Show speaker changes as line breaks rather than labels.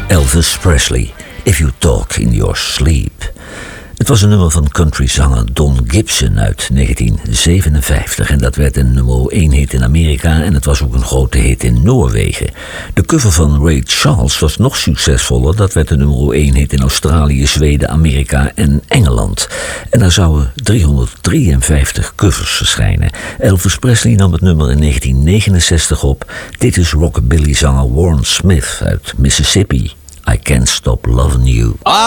Elvis Presley, If You Talk in Your Sleep. Het was een nummer van countryzanger Don Gibson uit 1957 en dat werd een nummer 1 hit in Amerika en het was ook een grote hit in Noorwegen. De cover van Ray Charles was nog succesvoller, dat werd een nummer 1 hit in Australië, Zweden, Amerika en Engeland. En daar zouden 353 covers verschijnen. Elvis Presley nam het nummer in 1969 op. Dit is rockabilly-zanger Warren Smith uit Mississippi. I Can't Stop Loving You.